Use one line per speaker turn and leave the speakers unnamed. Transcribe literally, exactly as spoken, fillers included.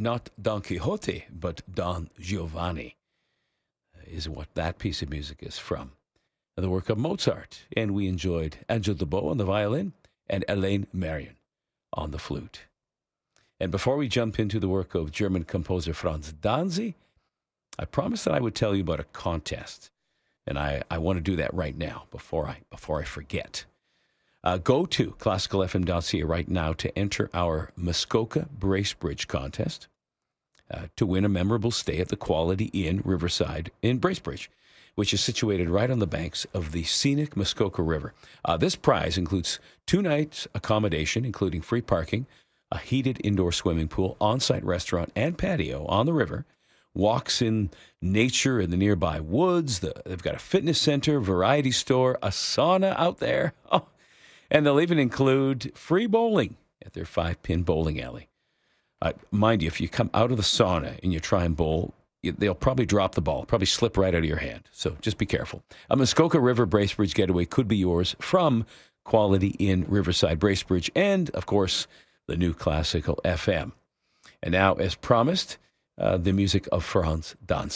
not Don Quixote, but Don Giovanni is what that piece of music is from. The work of Mozart. And we enjoyed Angel Debo on the violin and Elaine Marion on the flute. And before we jump into the work of German composer Franz Danzy, I promised that I would tell you about a contest. And I, I want to do that right now before I before I forget. Uh, go to classical f m dot c a right now to enter our Muskoka Bracebridge contest uh, to win a memorable stay at the Quality Inn Riverside in Bracebridge, which is situated right on the banks of the scenic Muskoka River. Uh, this prize includes two nights accommodation, including free parking, a heated indoor swimming pool, on-site restaurant, and patio on the river, walks in nature in the nearby woods. The, they've got a fitness center, variety store, a sauna out there. Oh, and they'll even include free bowling at their five-pin bowling alley. Uh, mind you, if you come out of the sauna and you try and bowl, you, they'll probably drop the ball, probably slip right out of your hand. So just be careful. A Muskoka River Bracebridge getaway could be yours from Quality Inn Riverside Bracebridge and, of course, the new Classical F M. And now, as promised, uh, the music of Franz Danzy.